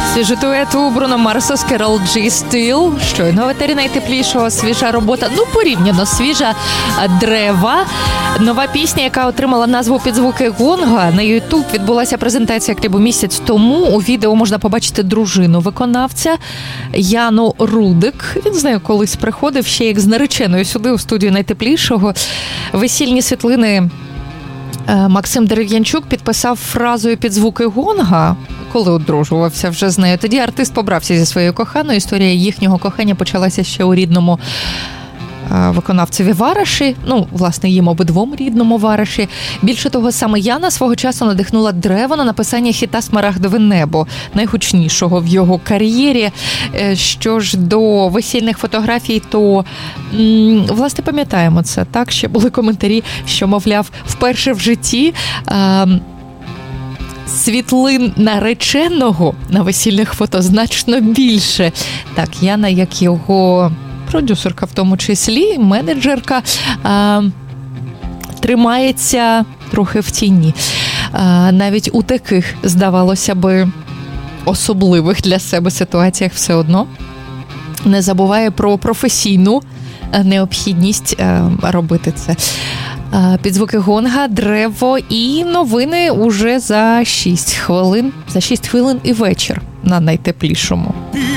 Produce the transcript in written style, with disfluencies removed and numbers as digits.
Свіжий дует у Бруно Марса з Керол Джі Стіл. Щойно в етері найтеплішого. Свіжа робота, порівняно свіжа «Дерева». Нова пісня, яка отримала назву «Під звуки гонга». На YouTube відбулася презентація кліпу місяць тому. У відео можна побачити дружину виконавця Яну Рудик. Він з нею колись приходив ще як з нареченою сюди, у студію найтеплішого. Весільні світлини Максим Дерев'янчук підписав фразою «Під звуки гонга», коли одружувався вже з нею. Тоді артист побрався зі своєю коханою. Історія їхнього кохання почалася ще у рідному виконавцеві Вараші, власне, їм обидвом рідному Вараші. Більше того, саме Яна свого часу надихнула Древо на написання хіта «Смарагдове небо», найгучнішого в його кар'єрі. Що ж до весільних фотографій, то, власне, пам'ятаємо це, так? Ще були коментарі, що, мовляв, вперше в житті світлин нареченого на весільних фото значно більше. Так, Яна, як його продюсерка в тому числі, менеджерка, тримається трохи в тіні. Навіть у таких, здавалося би, особливих для себе ситуаціях все одно не забуває про професійну необхідність робити це. Під звуки гонга, Дерево і новини уже за 6 хвилин. За 6 хвилин і вечір на найтеплішому.